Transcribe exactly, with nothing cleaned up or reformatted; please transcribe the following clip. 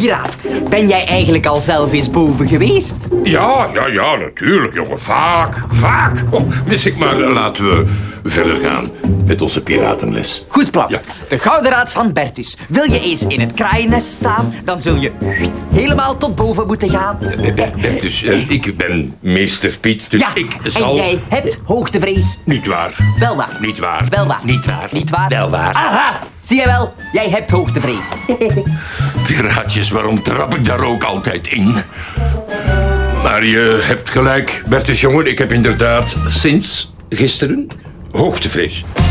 Piraat, ben jij eigenlijk al zelf eens boven geweest? Ja, ja, ja, natuurlijk, jongen. Vaak, vaak. Oh, mis ik maar. Laten we verder gaan met onze piratenles. Goed plan. Ja. De Gouden Raad van Bertus. Wil je eens in het kraaiennest staan, dan zul je helemaal tot boven moeten gaan. Bertus, uh, ik ben meester Piet, dus Ja, ik zal... en jij hebt hoogtevrees. Niet waar. Wel waar. Niet waar. Wel waar. Niet waar. Niet waar. Wel waar. Aha, zie je wel, jij hebt hoogtevrees. Piraatjes, waarom trap ik daar ook altijd in? Maar je hebt gelijk, Bertus jongen. Ik heb inderdaad sinds gisteren hoogtevrees.